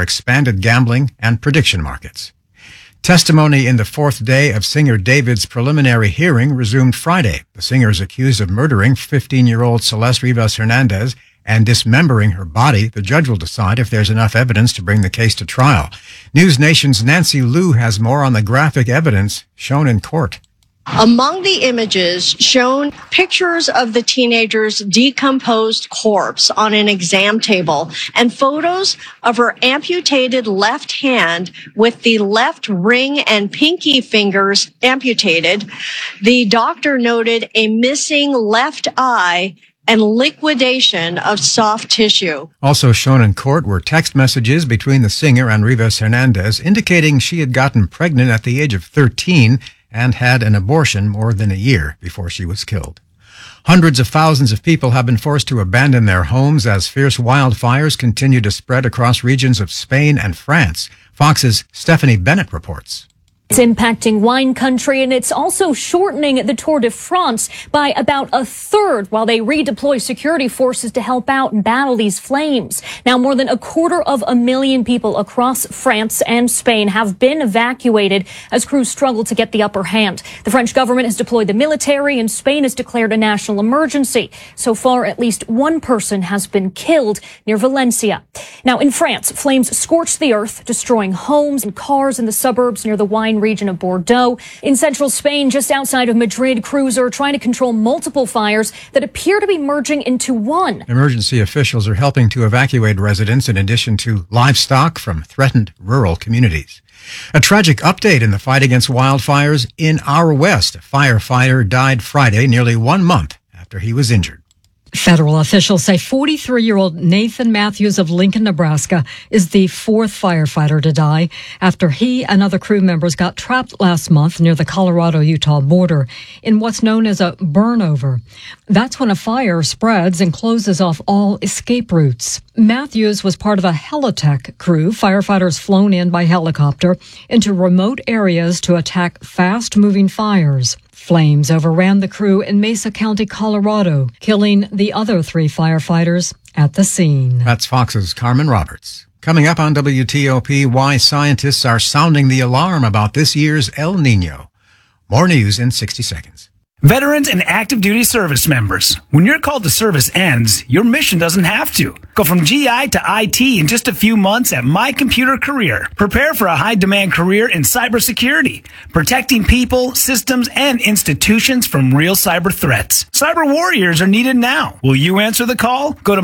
expanded gambling and prediction markets. Testimony in the fourth day of singer David's preliminary hearing resumed Friday. The singer is accused of murdering 15-year-old Celeste Rivas Hernandez and dismembering her body. The judge will decide if there's enough evidence to bring the case to trial. News Nation's Nancy Liu has more on the graphic evidence shown in court. Among the images shown, pictures of the teenager's decomposed corpse on an exam table and photos of her amputated left hand with the left ring and pinky fingers amputated. The doctor noted a missing left eye and liquidation of soft tissue. Also shown in court were text messages between the singer and Rivas Hernandez indicating she had gotten pregnant at the age of 13 and had an abortion more than a year before she was killed. Hundreds of thousands of people have been forced to abandon their homes as fierce wildfires continue to spread across regions of Spain and France. Fox's Stephanie Bennett reports. It's impacting wine country, and it's also shortening the Tour de France by about a third while they redeploy security forces to help out and battle these flames. Now, more than 250,000 people across France and Spain have been evacuated as crews struggle to get the upper hand. The French government has deployed the military, and Spain has declared a national emergency. So far, at least one person has been killed near Valencia. Now, in France, flames scorched the earth, destroying homes and cars in the suburbs near the wine region of Bordeaux. In central Spain, just outside of Madrid, crews are trying to control multiple fires that appear to be merging into one. Emergency officials are helping to evacuate residents in addition to livestock from threatened rural communities. A tragic update in the fight against wildfires in our West. A firefighter died Friday, nearly 1 month after he was injured. Federal officials say 43-year-old Nathan Matthews of Lincoln, Nebraska, is the fourth firefighter to die after he and other crew members got trapped last month near the Colorado-Utah border in what's known as a burnover. That's when a fire spreads and closes off all escape routes. Matthews was part of a Helitech crew, firefighters flown in by helicopter into remote areas to attack fast-moving fires. Flames overran the crew in Mesa County, Colorado, killing the other 3 firefighters at the scene. That's Fox's Carmen Roberts. Coming up on WTOP, why scientists are sounding the alarm about this year's El Nino. More news in 60 seconds. Veterans and active duty service members, when your call to service ends, your mission doesn't have to. Go from GI to IT in just a few months at My Computer Career. Prepare for a high-demand career in cybersecurity, protecting people, systems, and institutions from real cyber threats. Cyber warriors are needed now. Will you answer the call? Go to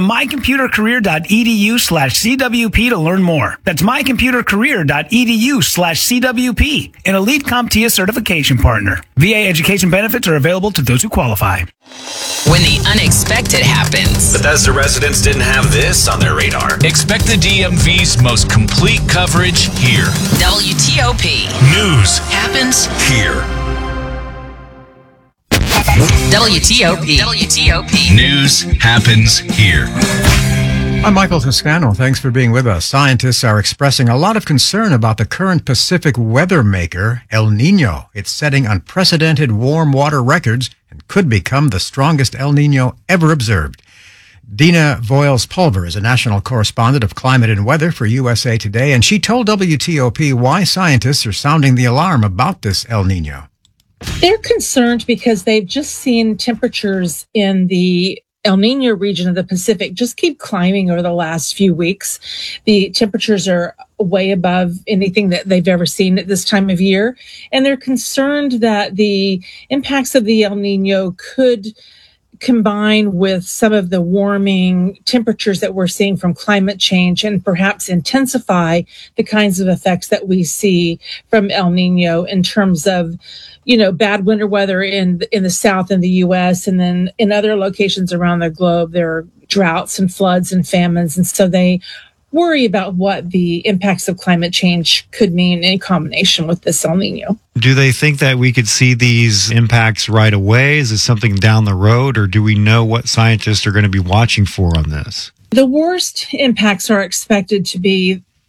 mycomputercareer.edu/CWP to learn more. That's mycomputercareer.edu/CWP, an elite CompTIA certification partner. VA education benefits are available to those who qualify. When the unexpected happens. Bethesda residents didn't have this on their radar. Expect the DMV's most complete coverage here. WTOP. News happens here. WTOP. News happens here. I'm Michael Toscano. Thanks for being with us. Scientists are expressing a lot of concern about the current Pacific weather maker, El Nino. It's setting unprecedented warm water records and could become the strongest El Nino ever observed. Dina Voiles-Pulver is a national correspondent of climate and weather for USA Today, and she told WTOP why scientists are sounding the alarm about this El Nino. They're concerned because they've just seen temperatures in the El Nino region of the Pacific just keep climbing over the last few weeks. The temperatures are way above anything that they've ever seen at this time of year. And they're concerned that the impacts of the El Nino could combine with some of the warming temperatures that we're seeing from climate change and perhaps intensify the kinds of effects that we see from El Nino in terms of, bad winter weather in the South in the U.S. and then in other locations around the globe, there are droughts and floods and famines. And so they worry about what the impacts of climate change could mean in combination with this El Nino. Do they think that we could see these impacts right away? Is it something down the road, or do we know what scientists are going to be watching for on this? The worst impacts are expected to be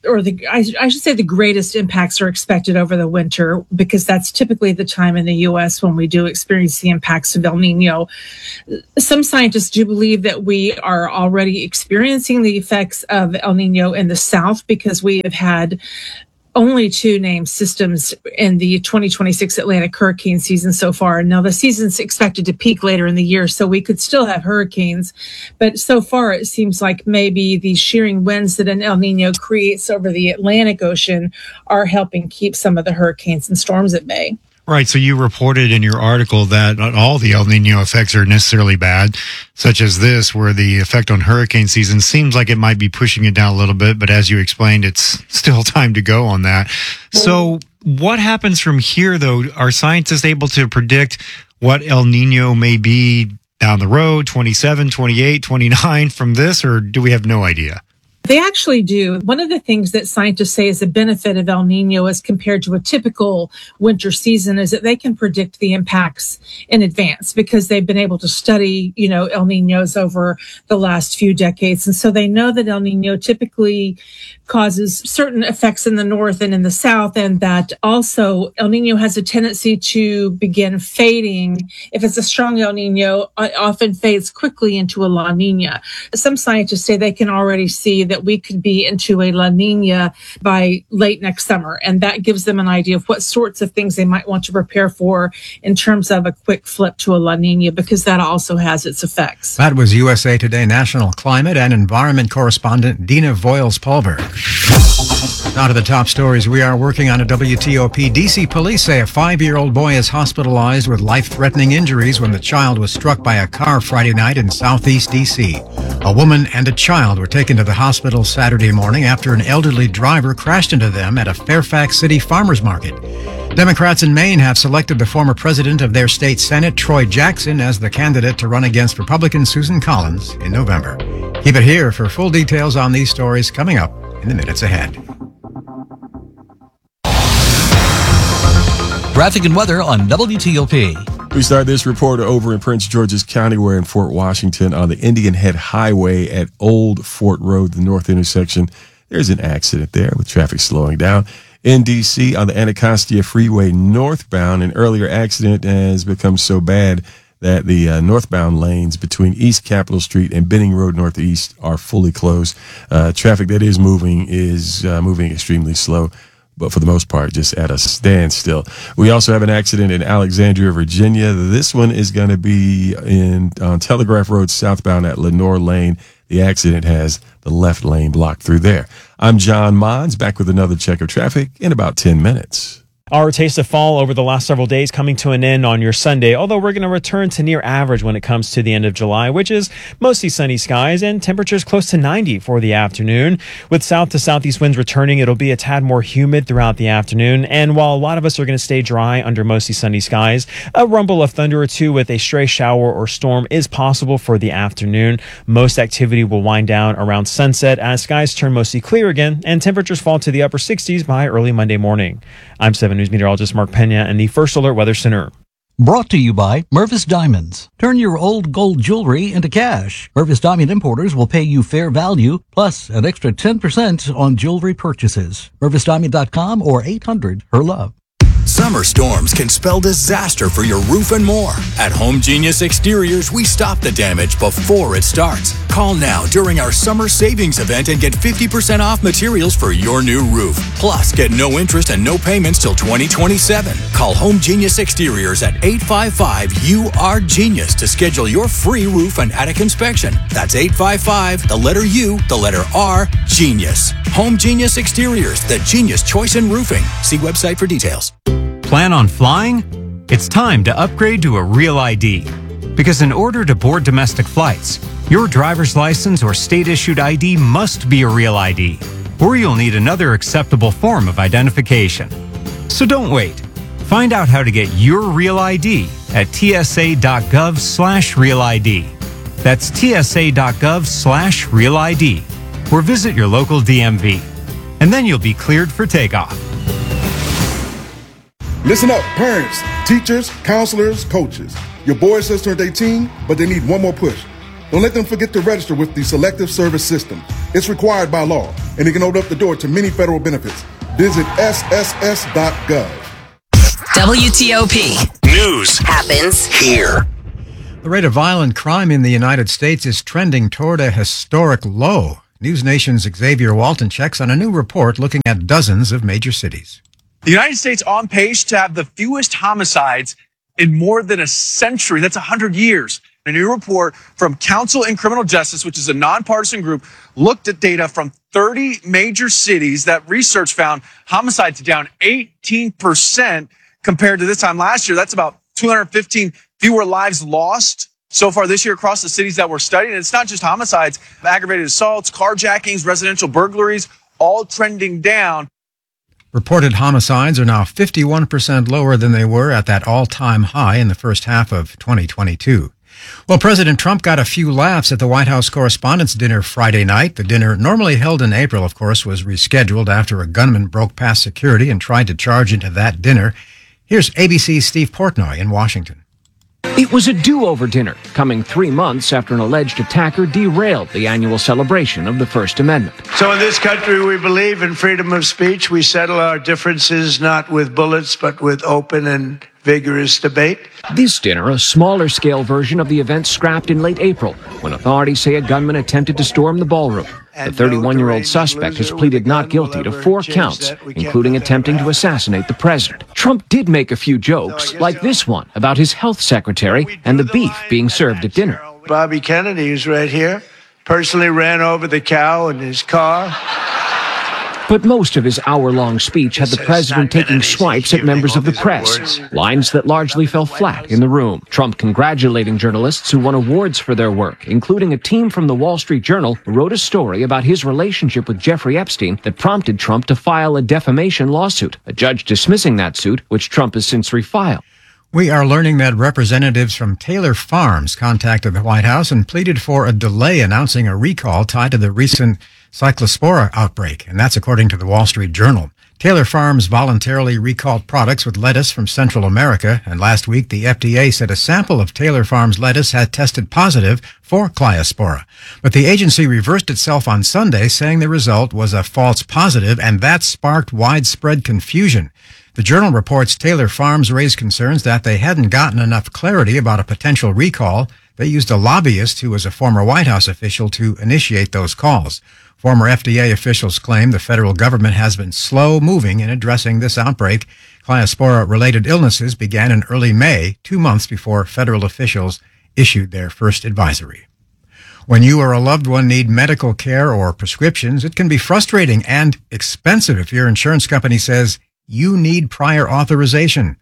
I should say the greatest impacts are expected over the winter, because that's typically the time in the U.S. when we do experience the impacts of El Nino. Some scientists do believe that we are already experiencing the effects of El Nino in the South, because we have had only 2 named systems in the 2026 Atlantic hurricane season so far. Now, the season's expected to peak later in the year, so we could still have hurricanes. But so far, it seems like maybe the shearing winds that an El Nino creates over the Atlantic Ocean are helping keep some of the hurricanes and storms at bay. Right. So you reported in your article that not all the El Nino effects are necessarily bad, such as this, where the effect on hurricane season seems like it might be pushing it down a little bit. But as you explained, it's still time to go on that. So what happens from here, though? Are scientists able to predict what El Nino may be down the road, 27, 28, 29 from this, or do we have no idea? They actually do. One of the things that scientists say is a benefit of El Nino as compared to a typical winter season is that they can predict the impacts in advance, because they've been able to study, El Ninos over the last few decades. And so they know that El Nino typically causes certain effects in the north and in the south, and that also El Nino has a tendency to begin fading. If it's a strong El Nino, it often fades quickly into a La Nina. Some scientists say they can already see that we could be into a La Nina by late next summer, and that gives them an idea of what sorts of things they might want to prepare for in terms of a quick flip to a La Nina, because that also has its effects. That was USA Today National Climate and Environment correspondent Dina Voiles-Pulver. Now to the top stories we are working on at WTOP. D.C. police say a 5-year-old boy is hospitalized with life-threatening injuries when the child was struck by a car Friday night in southeast D.C. A woman and a child were taken to the hospital Saturday morning after an elderly driver crashed into them at a Fairfax City farmers market. Democrats in Maine have selected the former president of their state Senate, Troy Jackson, as the candidate to run against Republican Susan Collins in November. Keep it here for full details on these stories coming up in the minutes ahead. Traffic and weather on WTOP. We start this report over in Prince George's County. We're in Fort Washington on the Indian Head Highway at Old Fort Road, the north intersection. There's an accident there with traffic slowing down. In D.C. on the Anacostia Freeway northbound, an earlier accident has become so bad that the northbound lanes between East Capitol Street and Benning Road Northeast are fully closed. Traffic that is moving extremely slow, but for the most part, just at a standstill. We also have an accident in Alexandria, Virginia. This one is going to be on Telegraph Road southbound at Lenore Lane. The accident has the left lane blocked through there. I'm John Mons, back with another check of traffic in about 10 minutes. Our taste of fall over the last several days coming to an end on your Sunday, although we're going to return to near average when it comes to the end of July, which is mostly sunny skies and temperatures close to 90 for the afternoon. With south to southeast winds returning, it'll be a tad more humid throughout the afternoon. And while a lot of us are going to stay dry under mostly sunny skies, a rumble of thunder or two with a stray shower or storm is possible for the afternoon. Most activity will wind down around sunset as skies turn mostly clear again and temperatures fall to the upper 60s by early Monday morning. I'm 7 News meteorologist Mark Pena in the First Alert Weather Center. Brought to you by Mervis Diamonds. Turn your old gold jewelry into cash. Mervis Diamond Importers will pay you fair value plus an extra 10% on jewelry purchases. MervisDiamond.com or 800-HER-LOVE. Summer storms can spell disaster for your roof and more. At Home Genius Exteriors, we stop the damage before it starts. Call now during our summer savings event and get 50% off materials for your new roof. Plus, get no interest and no payments till 2027. Call Home Genius Exteriors at 855-UR-GENIUS to schedule your free roof and attic inspection. That's 855, the letter U, the letter R, Genius. Home Genius Exteriors, the genius choice in roofing. See website for details. Plan on flying? It's time to upgrade to a Real ID. Because in order to board domestic flights, your driver's license or state-issued ID must be a Real ID, or you'll need another acceptable form of identification. So don't wait. Find out how to get your Real ID at tsa.gov/Real ID. That's tsa.gov/Real ID, or visit your local DMV. And then you'll be cleared for takeoff. Listen up, parents, teachers, counselors, coaches. Your boys just turned 18, but they need one more push. Don't let them forget to register with the Selective Service System. It's required by law, and it can open up the door to many federal benefits. Visit sss.gov. WTOP. News happens here. The rate of violent crime in the United States is trending toward a historic low. News Nation's Xavier Walton checks on a new report looking at dozens of major cities. The United States on pace to have the fewest homicides in more than a century. That's 100 years. A new report from Council in Criminal Justice, which is a nonpartisan group, looked at data from 30 major cities that research found homicides down 18% compared to this time last year. That's about 215 fewer lives lost so far this year across the cities that we're studying. And it's not just homicides, aggravated assaults, carjackings, residential burglaries, all trending down. Reported homicides are now 51% lower than they were at that all-time high in the first half of 2022. Well, President Trump got a few laughs at the White House Correspondents' Dinner Friday night. The dinner, normally held in April, of course, was rescheduled after a gunman broke past security and tried to charge into that dinner. Here's ABC's Steve Portnoy in Washington. It was a do-over dinner, coming 3 months after an alleged attacker derailed the annual celebration of the First Amendment. So in this country, we believe in freedom of speech. We settle our differences not with bullets, but with open and vigorous debate. This dinner, a smaller-scale version of the event scrapped in late April, when authorities say a gunman attempted to storm the ballroom. The 31-year-old suspect has pleaded not guilty to 4 counts, including attempting to assassinate the president. Trump did make a few jokes, like this one about his health secretary and the beef being served at dinner. Bobby Kennedy, who's right here, personally ran over the cow in his car. But most of his hour-long speech had the president taking swipes at members of the press, lines that largely fell flat in the room. Trump congratulating journalists who won awards for their work, including a team from the Wall Street Journal who wrote a story about his relationship with Jeffrey Epstein that prompted Trump to file a defamation lawsuit, a judge dismissing that suit, which Trump has since refiled. We are learning that representatives from Taylor Farms contacted the White House and pleaded for a delay announcing a recall tied to the recent Cyclospora outbreak, and that's according to the Wall Street Journal. Taylor Farms voluntarily recalled products with lettuce from Central America, and last week the FDA said a sample of Taylor Farms lettuce had tested positive for Cyclospora. But the agency reversed itself on Sunday, saying the result was a false positive, and that sparked widespread confusion. The Journal reports Taylor Farms raised concerns that they hadn't gotten enough clarity about a potential recall. They used a lobbyist who was a former White House official to initiate those calls. Former FDA officials claim the federal government has been slow moving in addressing this outbreak. Cyclospora-related illnesses began in early May, 2 months before federal officials issued their first advisory. When you or a loved one need medical care or prescriptions, it can be frustrating and expensive if your insurance company says you need prior authorization.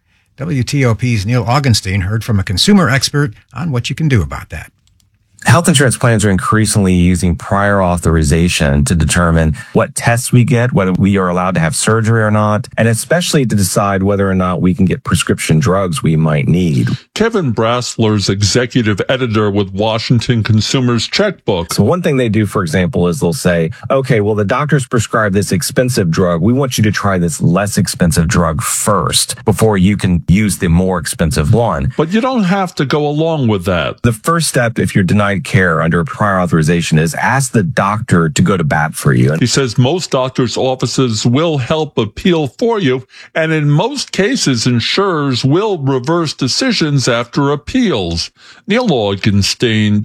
WTOP's Neil Augenstein heard from a consumer expert on what you can do about that. Health insurance plans are increasingly using prior authorization to determine what tests we get, whether we are allowed to have surgery or not, and especially to decide whether or not we can get prescription drugs we might need. Kevin Brassler's executive editor with Washington Consumers Checkbook. So one thing they do, for example, is they'll say, okay, well, the doctor's prescribed this expensive drug. We want you to try this less expensive drug first before you can use the more expensive one. But you don't have to go along with that. The first step, if you're denied care under prior authorization, is ask the doctor to go to bat for you. He says most doctors' offices will help appeal for you, and in most cases, insurers will reverse decisions after appeals. Neil Augenstein,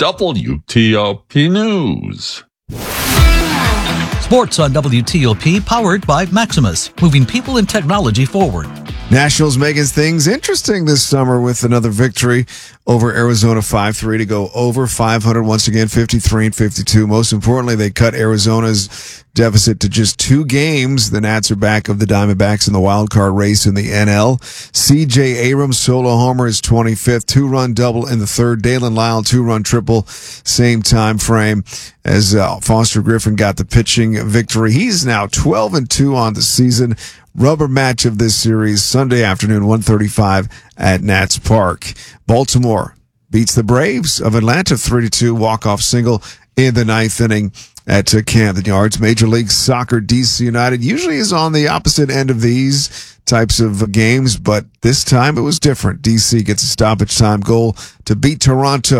WTOP News. Sports on WTOP, powered by Maximus, moving people and technology forward. Nationals making things interesting this summer with another victory over Arizona 5-3 to go over 500 once again, 53-52. Most importantly, they cut Arizona's deficit to just 2 games. The Nats are back of the Diamondbacks in the wild card race in the NL. C.J. Abrams solo homer is 25th, 2-run double in the third. Dalen Lyle 2-run triple, same time frame as Foster Griffin got the pitching victory. He's now 12-2 on the season. Rubber match of this series Sunday afternoon, 1:35 at Nats Park. Baltimore beats the Braves of Atlanta 3-2 walk-off single in the 9th inning at Camden Yards. Major League Soccer DC United usually is on the opposite end of these types of games, but this time it was different. DC gets a stoppage time goal to beat Toronto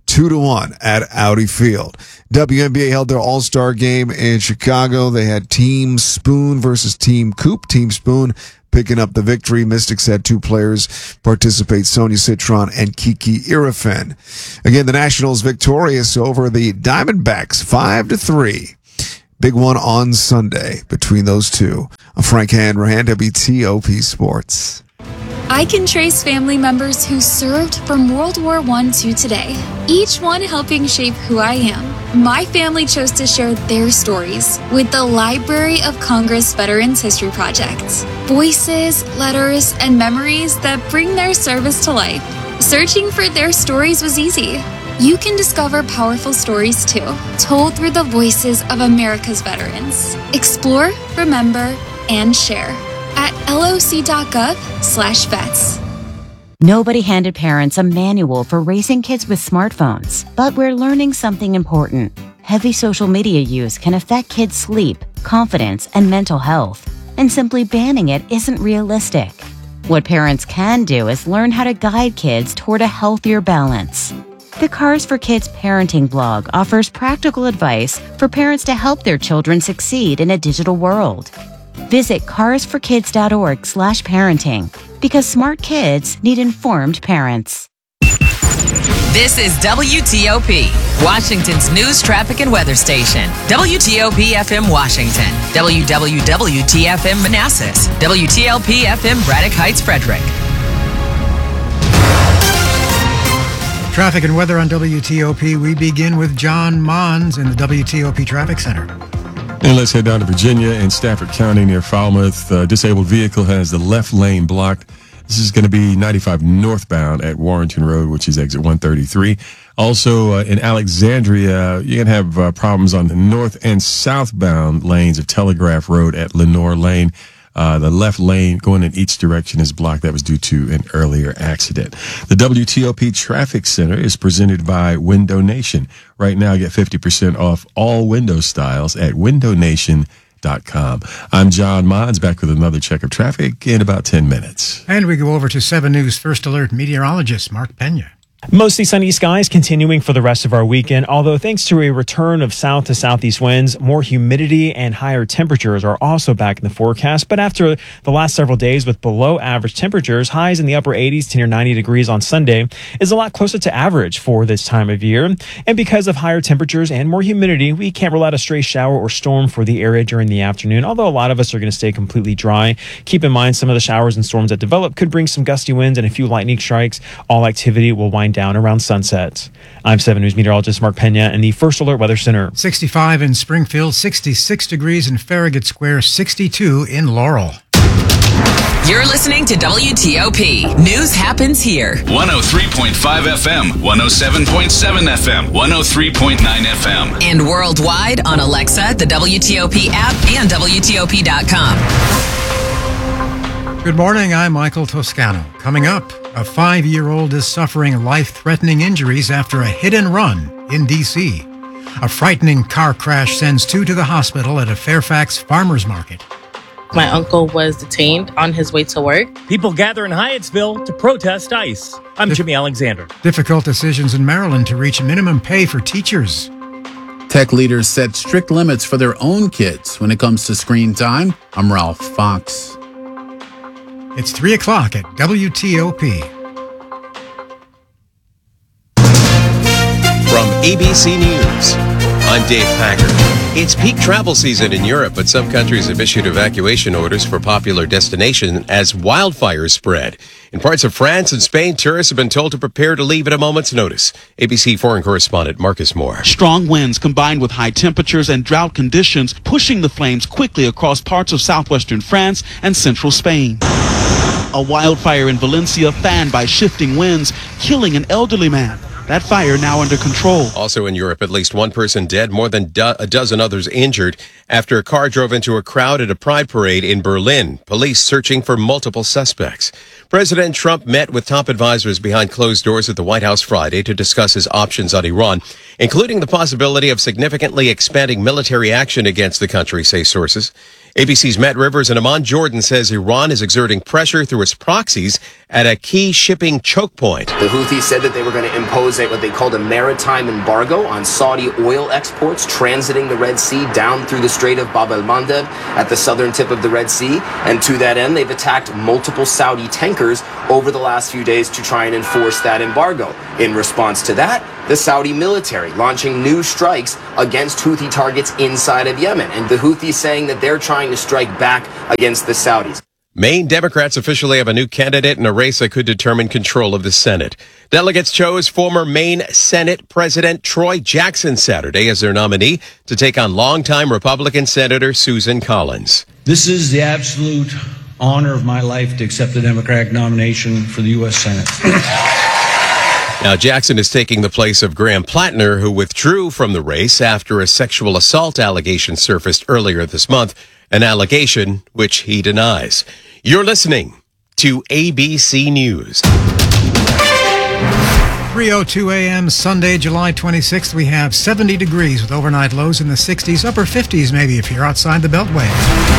2-1 at Audi Field. WNBA held their All-Star game in Chicago. They had Team Spoon versus Team Coop. Team Spoon picking up the victory. Mystics had 2 players participate, Sonia Citron and Kiki Irifan. Again, the Nationals victorious over the Diamondbacks 5-3. Big one on Sunday between those two. I'm Frank Hanrahan, WTOP Sports. I can trace family members who served from World War I to today, each one helping shape who I am. My family chose to share their stories with the Library of Congress Veterans History Project. Voices, letters, and memories that bring their service to life. Searching for their stories was easy. You can discover powerful stories too, told through the voices of America's veterans. Explore, remember, and share at loc.gov/vets. Nobody handed parents a manual for raising kids with smartphones, but we're learning something important. Heavy social media use can affect kids' sleep, confidence, and mental health, and simply banning it isn't realistic. What parents can do is learn how to guide kids toward a healthier balance. The Cars for Kids parenting blog offers practical advice for parents to help their children succeed in a digital world. Visit carsforkids.org/parenting because smart kids need informed parents. This is WTOP, Washington's news, traffic, and weather station. WTOP FM Washington, WWWT-FM Manassas, WTLP FM Braddock Heights, Frederick. Traffic and weather on WTOP. We begin with John Mons in the WTOP Traffic Center. And let's head down to Virginia in Stafford County near Falmouth. A disabled vehicle has the left lane blocked. This is going to be 95 northbound at Warrenton Road, which is exit 133. Also, in Alexandria, you're going to have problems on the north and southbound lanes of Telegraph Road at Lenore Lane. The left lane going in each direction is blocked. That was due to an earlier accident. The WTOP Traffic Center is presented by Window Nation. Right now, get 50% off all window styles at windownation.com. I'm John Mons, back with another check of traffic in about 10 minutes. And we go over to 7 News First Alert meteorologist Mark Pena. Mostly sunny skies continuing for the rest of our weekend, although thanks to a return of south to southeast winds, more humidity and higher temperatures are also back in the forecast. But after the last several days with below average temperatures, highs in the upper 80s to near 90 degrees on Sunday is a lot closer to average for this time of year. And because of higher temperatures and more humidity, we can't rule out a stray shower or storm for the area during the afternoon, although a lot of us are going to stay completely dry. Keep in mind some of the showers and storms that develop could bring some gusty winds and a few lightning strikes. All activity will wind down around sunset. I'm 7 News meteorologist Mark Pena in the First Alert Weather Center. 65 in Springfield, 66 degrees in Farragut Square, 62 in Laurel. You're listening to WTOP. News happens here. 103.5 FM, 107.7 FM, 103.9 FM. And worldwide on Alexa, the WTOP app, and WTOP.com. Good morning, I'm Michael Toscano. Coming up, a 5-year-old is suffering life-threatening injuries after a hit and run in D.C. A frightening car crash sends 2 to the hospital at a Fairfax farmers market. My uncle was detained on his way to work. People gather in Hyattsville to protest ICE. I'm Jimmy Alexander. Difficult decisions in Maryland to reach minimum pay for teachers. Tech leaders set strict limits for their own kids when it comes to screen time. I'm Ralph Fox. It's 3 o'clock at WTOP. From ABC News, I'm Dave Packer. It's peak travel season in Europe, but some countries have issued evacuation orders for popular destinations as wildfires spread. In parts of France and Spain, tourists have been told to prepare to leave at a moment's notice. ABC foreign correspondent Marcus Moore. Strong winds combined with high temperatures and drought conditions pushing the flames quickly across parts of southwestern France and central Spain. A wildfire in Valencia fanned by shifting winds, killing an elderly man. That fire now under control. Also in Europe, at least one person dead, more than a dozen others injured after a car drove into a crowd at a pride parade in Berlin. Police searching for multiple suspects. President Trump met with top advisors behind closed doors at the White House Friday to discuss his options on Iran, including the possibility of significantly expanding military action against the country, say sources. ABC's Matt Rivers and Amon Jordan says Iran is exerting pressure through its proxies at a key shipping choke point. The Houthis said that they were going to impose what they called a maritime embargo on Saudi oil exports transiting the Red Sea down through the Strait of Bab el-Mandeb at the southern tip of the Red Sea. And to that end, they've attacked multiple Saudi tankers over the last few days to try and enforce that embargo. In response to that, the Saudi military launching new strikes against Houthi targets inside of Yemen. And the Houthis saying that they're trying to strike back against the Saudis. Maine Democrats officially have a new candidate in a race that could determine control of the Senate. Delegates chose former Maine Senate President Troy Jackson Saturday as their nominee to take on longtime Republican Senator Susan Collins. This is the absolute honor of my life to accept the Democratic nomination for the U.S. Senate. Now, Jackson is taking the place of Graham Plattner, who withdrew from the race after a sexual assault allegation surfaced earlier this month, an allegation which he denies. You're listening to ABC News. 3:02 a.m. Sunday, July 26th. We have 70 degrees with overnight lows in the 60s, upper 50s maybe if you're outside the Beltway.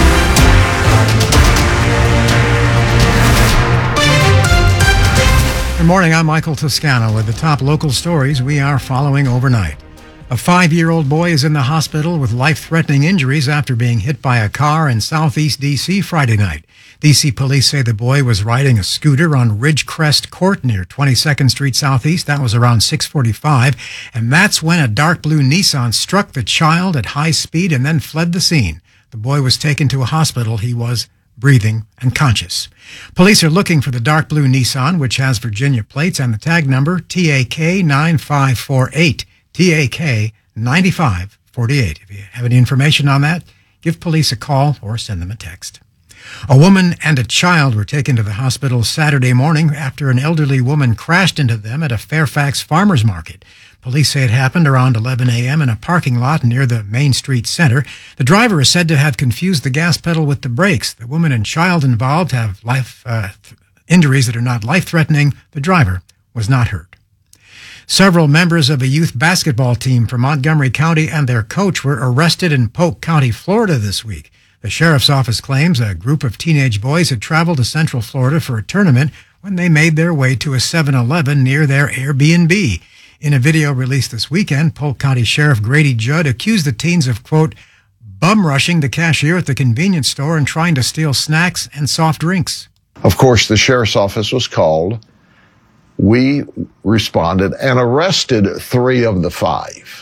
Good morning, I'm Michael Toscano with the top local stories we are following overnight. A 5-year-old boy is in the hospital with life-threatening injuries after being hit by a car in southeast D.C. Friday night. D.C. police say the boy was riding a scooter on Ridgecrest Court near 22nd Street Southeast. That was around 6:45, and that's when a dark blue Nissan struck the child at high speed and then fled the scene. The boy was taken to a hospital. He was breathing and conscious. Police are looking for the dark blue Nissan, which has Virginia plates and the tag number TAK 9548. TAK 9548. If you have any information on that, give police a call or send them a text. A woman and a child were taken to the hospital Saturday morning after an elderly woman crashed into them at a Fairfax farmers market. Police say it happened around 11 a.m. in a parking lot near the Main Street Center. The driver is said to have confused the gas pedal with the brakes. The woman and child involved have injuries that are not life-threatening. The driver was not hurt. Several members of a youth basketball team from Montgomery County and their coach were arrested in Polk County, Florida this week. The sheriff's office claims a group of teenage boys had traveled to Central Florida for a tournament when they made their way to a 7-Eleven near their Airbnb. In a video released this weekend, Polk County Sheriff Grady Judd accused the teens of, quote, bum-rushing the cashier at the convenience store and trying to steal snacks and soft drinks. Of course, the sheriff's office was called. We responded and arrested 3 of the 5.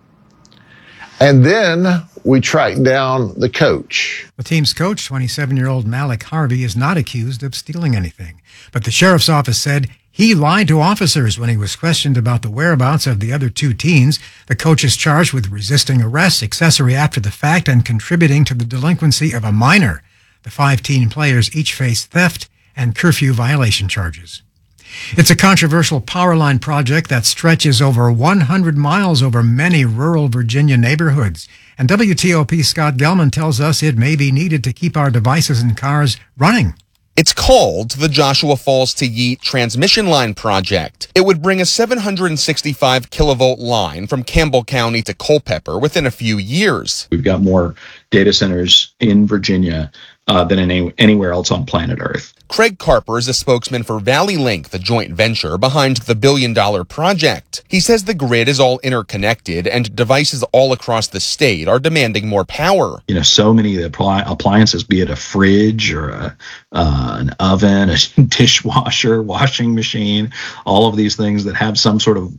And then we tracked down the coach. The team's coach, 27-year-old Malik Harvey, is not accused of stealing anything. But the sheriff's office said he lied to officers when he was questioned about the whereabouts of the other 2 teens. The coach is charged with resisting arrest, accessory after the fact, and contributing to the delinquency of a minor. The 5 teen players each face theft and curfew violation charges. It's a controversial power line project that stretches over 100 miles over many rural Virginia neighborhoods. And WTOP's Scott Gelman tells us it may be needed to keep our devices and cars running. It's called the Joshua Falls to Yeet Transmission Line Project. It would bring a 765 kilovolt line from Campbell County to Culpeper within a few years. We've got more data centers in Virginia than anywhere else on planet Earth. Craig Carper is a spokesman for Valley Link, the joint venture behind the billion-dollar project. He says the grid is all interconnected and devices all across the state are demanding more power. You know, so many of the appliances, be it a fridge or an oven, a dishwasher, washing machine, all of these things that have some sort of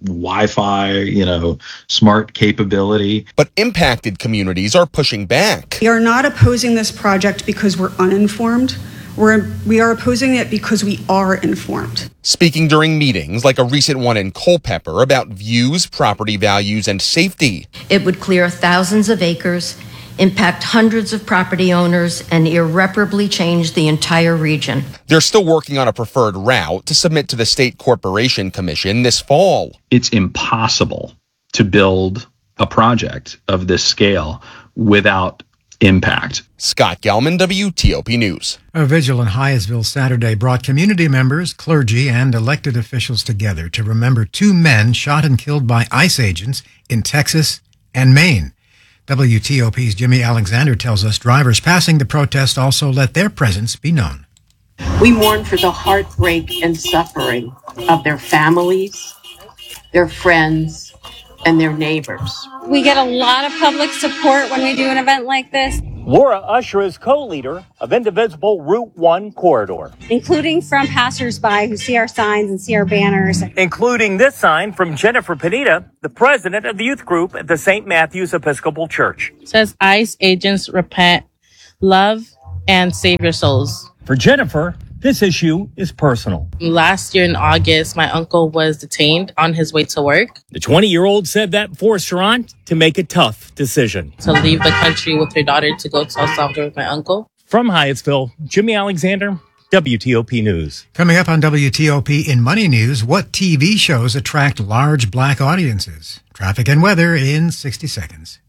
Wi-Fi, smart capability. But impacted communities are pushing back. We are not opposing this project because we're uninformed. We are opposing it because we are informed. Speaking during meetings like a recent one in Culpeper about views, property values, and safety. It would clear thousands of acres, impact hundreds of property owners, and irreparably change the entire region. They're still working on a preferred route to submit to the State Corporation Commission this fall. It's impossible to build a project of this scale without impact. Scott Gelman, WTOP News. A vigil in Hyattsville Saturday brought community members, clergy, and elected officials together to remember 2 men shot and killed by ICE agents in Texas and Maine. WTOP's Jimmy Alexander tells us drivers passing the protest also let their presence be known. We mourn for the heartbreak and suffering of their families, their friends, and their neighbors. We get a lot of public support when we do an event like this. Laura Usher is co-leader of Indivisible Route 1 Corridor. Including from passersby who see our signs and see our banners. Including this sign from Jennifer Panetta, the president of the youth group at the St. Matthew's Episcopal Church. It says ICE agents repent, love, and save your souls. For Jennifer, this issue is personal. Last year in August, my uncle was detained on his way to work. The 20-year-old said that forced her on to make a tough decision. To leave the country with her daughter to go to El Salvador with my uncle. From Hyattsville, Jimmy Alexander, WTOP News. Coming up on WTOP in Money News, what TV shows attract large black audiences? Traffic and weather in 60 seconds.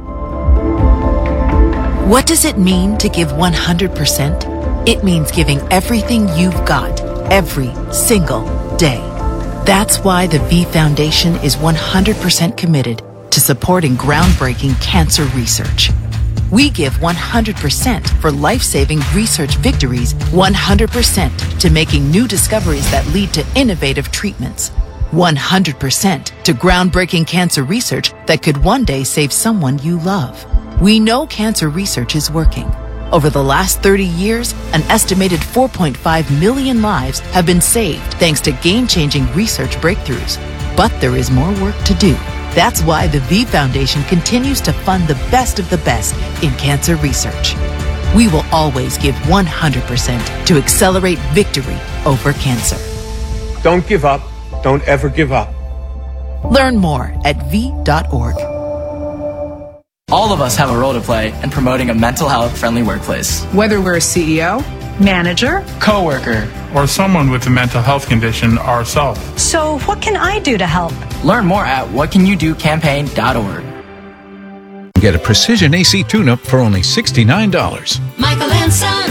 What does it mean to give 100%? It means giving everything you've got, every single day. That's why the V Foundation is 100% committed to supporting groundbreaking cancer research. We give 100% for life-saving research victories, 100% to making new discoveries that lead to innovative treatments, 100% to groundbreaking cancer research that could one day save someone you love. We know cancer research is working. Over the last 30 years, an estimated 4.5 million lives have been saved thanks to game-changing research breakthroughs. But there is more work to do. That's why the V Foundation continues to fund the best of the best in cancer research. We will always give 100% to accelerate victory over cancer. Don't give up. Don't ever give up. Learn more at v.org. All of us have a role to play in promoting a mental health-friendly workplace. Whether we're a CEO, manager, coworker, or someone with a mental health condition ourselves. So what can I do to help? Learn more at whatcanyoudocampaign.org. Get a precision AC tune-up for only $69. Michael and Son.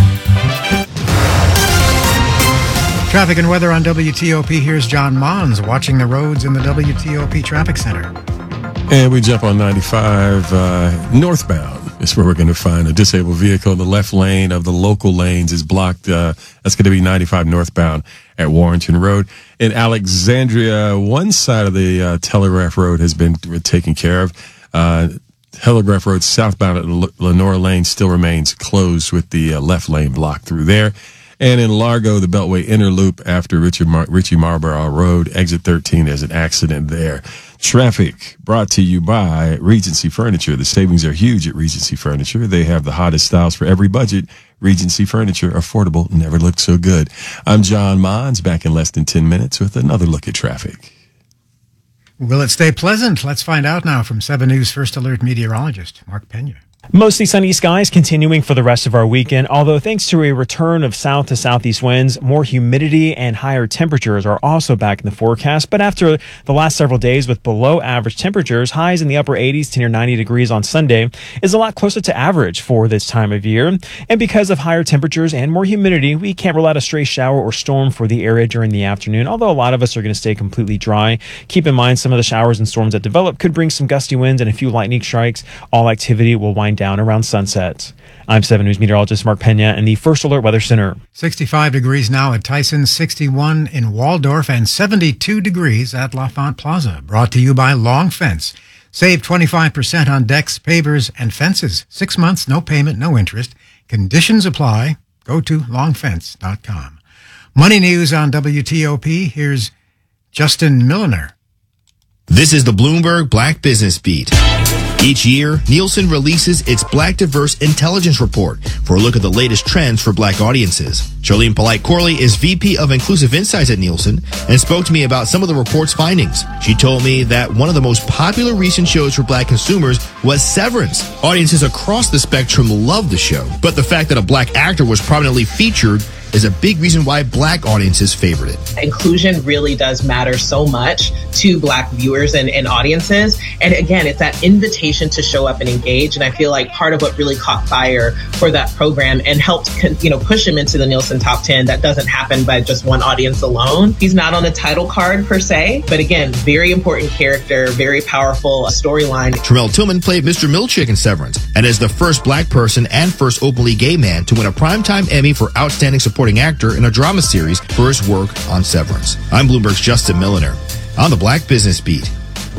Traffic and weather on WTOP. Here's John Mons watching the roads in the WTOP Traffic Center. And we jump on 95 northbound. It's where we're going to find a disabled vehicle. The left lane of the local lanes is blocked. That's going to be 95 northbound at Warrenton Road. In Alexandria, one side of the Telegraph Road has been taken care of. Telegraph Road southbound at Lenore Lane still remains closed with the left lane blocked through there. And in Largo, the Beltway Inner Loop after Richie Marlborough Road, exit 13, there's an accident there. Traffic brought to you by Regency Furniture. The savings are huge at Regency Furniture. They have the hottest styles for every budget. Regency Furniture, affordable, never looked so good. I'm John Mons, back in less than 10 minutes with another look at traffic. Will it stay pleasant? Let's find out now from 7 News First Alert meteorologist Mark Pena. Mostly sunny skies continuing for the rest of our weekend, although thanks to a return of south to southeast winds, more humidity and higher temperatures are also back in the forecast. But after the last several days with below average temperatures, highs in the upper 80s to near 90 degrees on Sunday is a lot closer to average for this time of year. And because of higher temperatures and more humidity, we can't rule out a stray shower or storm for the area during the afternoon, although a lot of us are going to stay completely dry. Keep in mind some of the showers and storms that develop could bring some gusty winds and a few lightning strikes. All activity will wind down around sunset. I'm 7 News meteorologist Mark Pena in the First Alert Weather Center. 65 degrees now at Tyson, 61 in Waldorf, and 72 degrees at LaFont Plaza. Brought to you by Long Fence. Save 25% on decks, pavers, and fences. 6 months, no payment, no interest. Conditions apply. Go to longfence.com. Money news on WTOP. Here's Justin Milliner. This is the Bloomberg Black Business Beat. Each year, Nielsen releases its Black Diverse Intelligence Report for a look at the latest trends for Black audiences. Charlene Polite-Corley is VP of Inclusive Insights at Nielsen and spoke to me about some of the report's findings. She told me that one of the most popular recent shows for Black consumers was Severance. Audiences across the spectrum loved the show, but the fact that a Black actor was prominently featured is a big reason why Black audiences favored it. Inclusion really does matter so much to Black viewers and audiences. And again, it's that invitation to show up and engage. And I feel like part of what really caught fire for that program and helped, push him into the Nielsen Top 10, that doesn't happen by just one audience alone. He's not on the title card per se, but again, very important character, very powerful storyline. Tremel Tillman played Mr. Milchick in Severance and is the first Black person and first openly gay man to win a Primetime Emmy for Outstanding Supporting Actor in a drama series for his work on Severance. I'm Bloomberg's Justin Milliner on the Black Business Beat.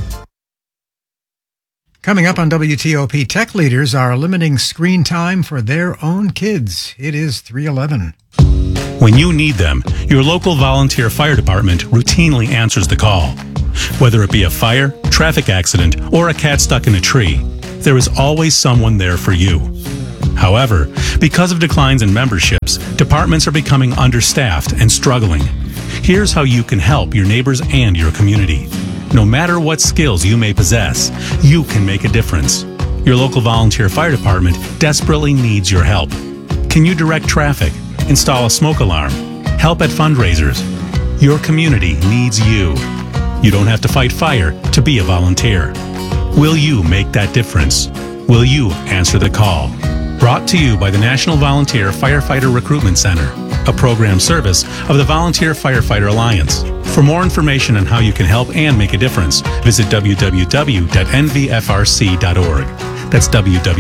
Coming up on WTOP, tech leaders are limiting screen time for their own kids. It is 3:11. When you need them, your local volunteer fire department routinely answers the call. Whether it be a fire, traffic accident, or a cat stuck in a tree, there is always someone there for you. However, because of declines in memberships, departments are becoming understaffed and struggling. Here's how you can help your neighbors and your community. No matter what skills you may possess, you can make a difference. Your local volunteer fire department desperately needs your help. Can you direct traffic, install a smoke alarm, help at fundraisers? Your community needs you. You don't have to fight fire to be a volunteer. Will you make that difference? Will you answer the call? Brought to you by the National Volunteer Firefighter Recruitment Center, a program service of the Volunteer Firefighter Alliance. For more information on how you can help and make a difference, visit www.nvfrc.org. That's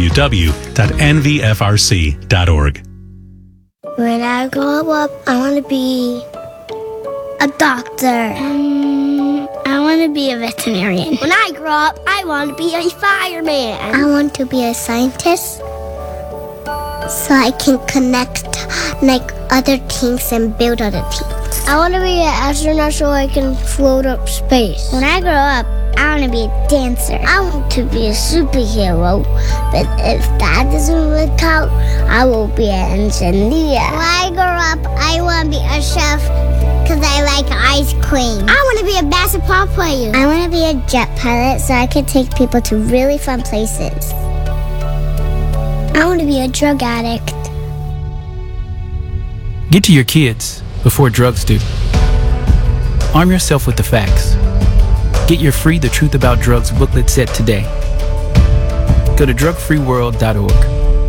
www.nvfrc.org. When I grow up, I want to be a doctor. I want to be a veterinarian. When I grow up, I want to be a fireman. I want to be a scientist so I can connect like other things and build other things. I want to be an astronaut so I can float up space. When I grow up, I want to be a dancer. I want to be a superhero, but if that doesn't work out, I will be an engineer. When I grow up, I want to be a chef because I like ice cream. I want to be a basketball player. I want to be a jet pilot so I can take people to really fun places. I want to be a drug addict. Get to your kids before drugs do. Arm yourself with the facts. Get your free The Truth About Drugs booklet set today. Go to drugfreeworld.org.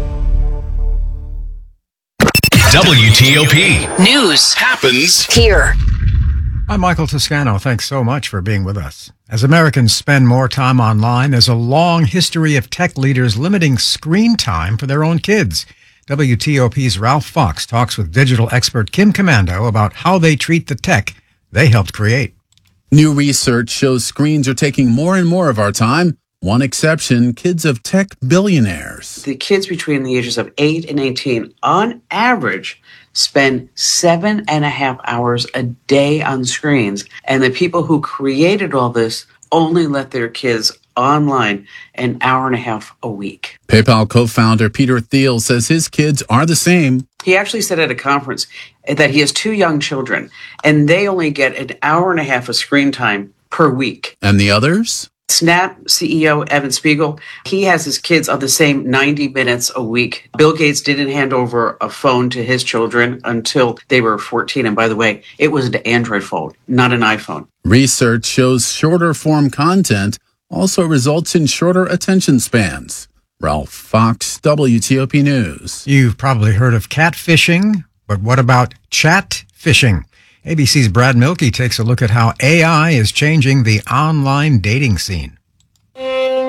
WTOP. News happens here. I'm Michael Toscano. Thanks so much for being with us. As Americans spend more time online, there's a long history of tech leaders limiting screen time for their own kids. WTOP's Ralph Fox talks with digital expert Kim Komando about how they treat the tech they helped create. New research shows screens are taking more and more of our time. One exception, kids of tech billionaires. The kids between the ages of 8 and 18, on average, spend 7.5 hours a day on screens. And the people who created all this only let their kids online an hour and a half a week. PayPal co-founder Peter Thiel says his kids are the same. He actually said at a conference that he has 2 young children, and they only get an hour and a half of screen time per week. And the others? Snap CEO Evan Spiegel, he has his kids on the same 90 minutes a week. Bill Gates didn't hand over a phone to his children until they were 14. And by the way, it was an Android phone, not an iPhone. Research shows shorter form content also results in shorter attention spans. Ralph Fox, WTOP News. You've probably heard of catfishing, but what about chat fishing? ABC's Brad Milkey takes a look at how AI is changing the online dating scene. You